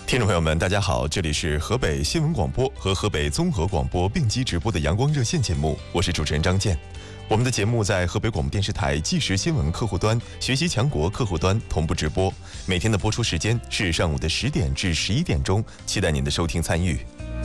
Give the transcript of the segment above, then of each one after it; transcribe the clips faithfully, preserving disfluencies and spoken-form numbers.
听众朋友们，大家好，这里是河北新闻广播和河北综合广播并机直播的阳光热线节目，我是主持人张健。我们的节目在河北广播电视台即时新闻客户端、学习强国客户端同步直播，每天的播出时间是上午的十点至十一点钟，期待您的收听参与。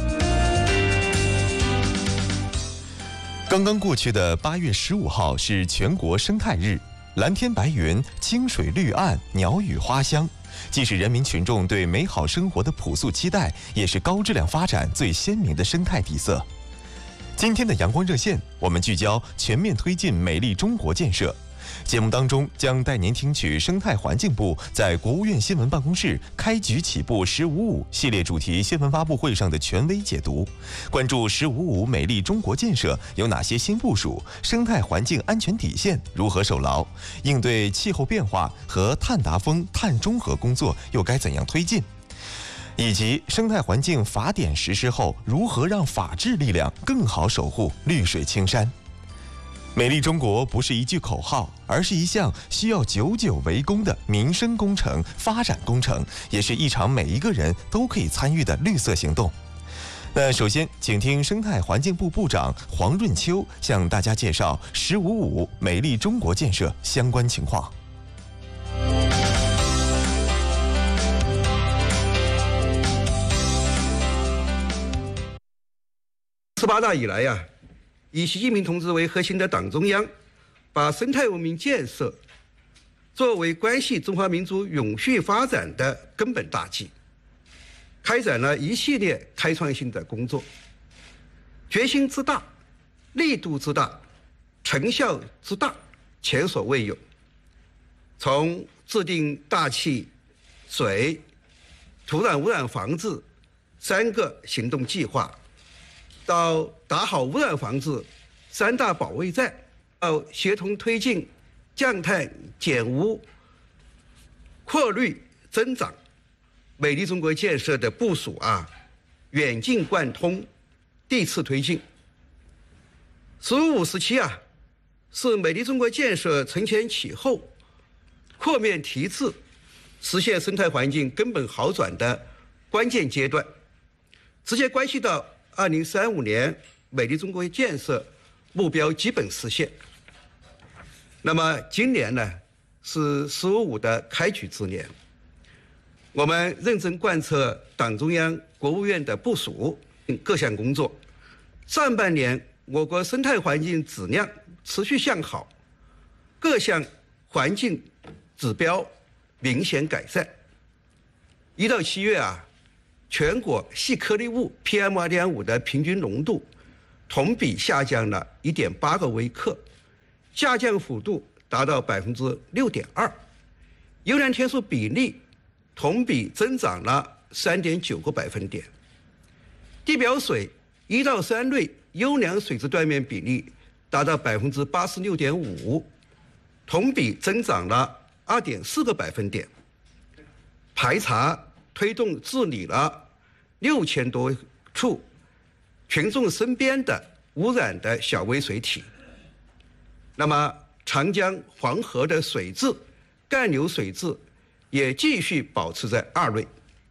刚刚过去的八月十五号是全国生态日，蓝天白云、清水绿岸、鸟语花香，既是人民群众对美好生活的朴素期待，也是高质量发展最鲜明的生态底色。今天的阳光热线，我们聚焦全面推进美丽中国建设。节目当中将带您听取生态环境部在国务院新闻办公室开局起步“十五五”系列主题新闻发布会上的权威解读，关注“十五五”美丽中国建设有哪些新部署，生态环境安全底线如何守牢，应对气候变化和碳达峰、碳中和工作又该怎样推进，以及生态环境法典实施后如何让法治力量更好守护绿水青山。美丽中国不是一句口号，而是一项需要久久为功的民生工程、发展工程，也是一场每一个人都可以参与的绿色行动。那首先，请听生态环境部部长黄润秋向大家介绍“十五五”美丽中国建设相关情况。 十八大以来呀、啊。以习近平同志为核心的党中央，把生态文明建设作为关系中华民族永续发展的根本大计，开展了一系列开创性的工作，决心之大、力度之大、成效之大，前所未有。从制定大气、水、土壤污染防治三个行动计划，到打好污染防治三大保卫战，到协同推进降碳减污、扩绿增长，美丽中国建设的部署啊，远近贯通，递次推进。十五五时期啊，是美丽中国建设承前启后、扩面提质、实现生态环境根本好转的关键阶段，直接关系到二零三五年美丽中国建设目标基本实现。那么今年呢，是“十五五”的开局之年，我们认真贯彻党中央、国务院的部署各项工作。上半年，我国生态环境质量持续向好，各项环境指标明显改善。一到七月啊，全国细颗粒物 P M 二点五 的平均浓度同比下降了 一点八 个微克，下降幅度达到 百分之六点二， 优良天数比例同比增长了 三点九 个百分点，地表水一到三类优良水质断面比例达到 百分之八十六点五， 同比增长了 二点四 个百分点，排查推动治理了六千多处群众身边的污染的小微水体。那么长江、黄河的水质、干流水质也继续保持在二类。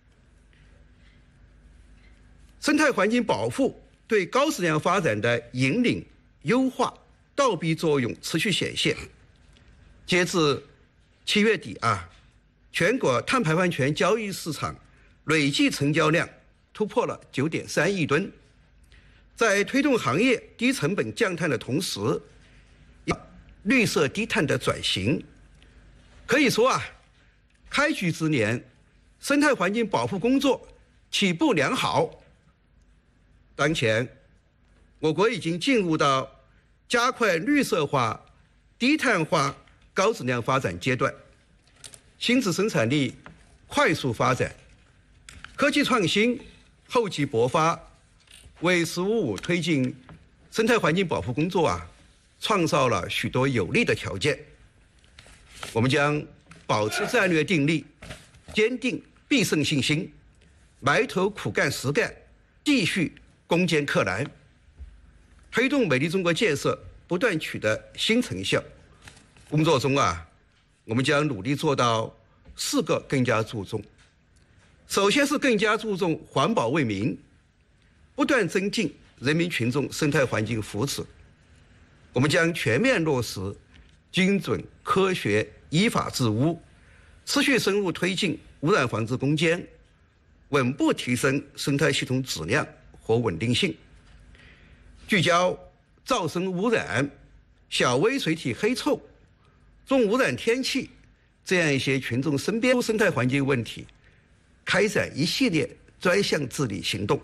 生态环境保护对高质量发展的引领、优化、倒逼作用持续显现。截至七月底啊，全国碳排放权交易市场累计成交量突破了 九点三亿吨。在推动行业低成本降碳的同时，绿色低碳的转型，可以说啊，开局之年，生态环境保护工作起步良好。当前，我国已经进入到加快绿色化、低碳化、高质量发展阶段，新质生产力快速发展，科技创新厚积薄发，为“十五五”推进生态环境保护工作啊，创造了许多有利的条件。我们将保持战略定力，坚定必胜信心，埋头苦干实干，继续攻坚克难，推动美丽中国建设不断取得新成效。工作中啊，我们将努力做到四个更加注重： 首先是更加注重环保为民，不断增进人民群众生态环境福祉。我们将全面落实精准、科学、依法治污，持续深入推进污染防治攻坚，稳步提升生态系统质量和稳定性。聚焦噪声污染、小微水体黑臭、重污染天气这样一些群众身边生态环境问题，开展一系列专项治理行动，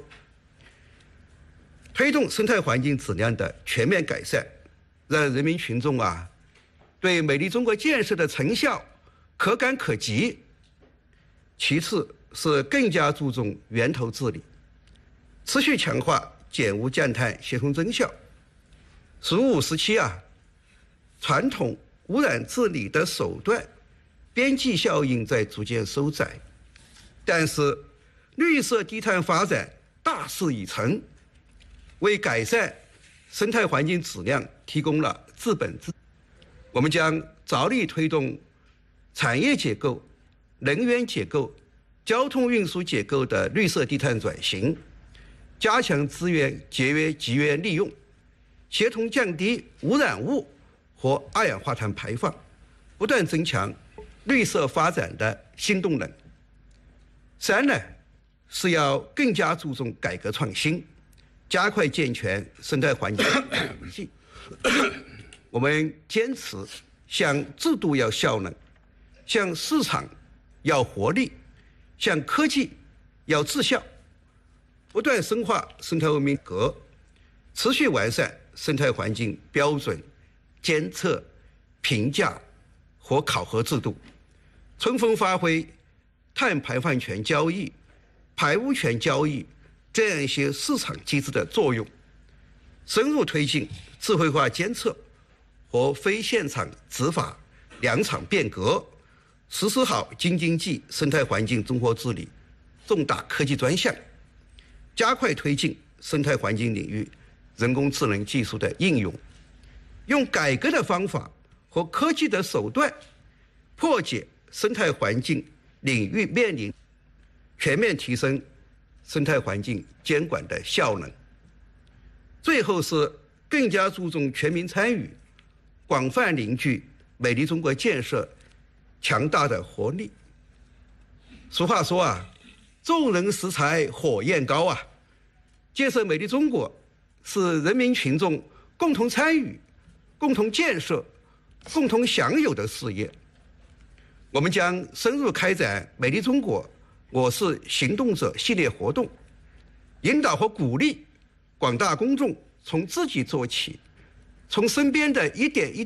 推动生态环境质量的全面改善，让人民群众啊对美丽中国建设的成效可感可及。其次是更加注重源头治理，持续强化减污降碳协同增效。“十五”时期啊，传统污染治理的手段边际效应在逐渐收窄，但是绿色低碳发展大势已成，为改善生态环境质量提供了治本之。我们将着力推动产业结构、能源结构、交通运输结构的绿色低碳转型，加强资源节约集约利用，协同降低污染物和二氧化碳排放，不断增强绿色发展的新动能。三呢，是要更加注重改革创新，加快健全生态环境体系。我们坚持向制度要效能，向市场要活力，向科技要智效，不断深化生态文明格，持续完善生态环境标准监测、评价和考核制度，充分发挥碳排放权交易、排污权交易这样一些市场机制的作用，深入推进智慧化监测和非现场执法两场变革，实施好京津冀生态环境综合治理重大科技专项，加快推进生态环境领域人工智能技术的应用，用改革的方法和科技的手段，破解生态环境领域面临，全面提升生态环境监管的效能。最后是更加注重全民参与，广泛凝聚美丽中国建设强大的活力。俗话说啊，众人拾柴火焰高啊，建设美丽中国是人民群众共同参与、共同建设、共同享有的事业。我们将深入开展美丽中国我是行动者系列活动，引导和鼓励广大公众从自己做起，从身边的一点一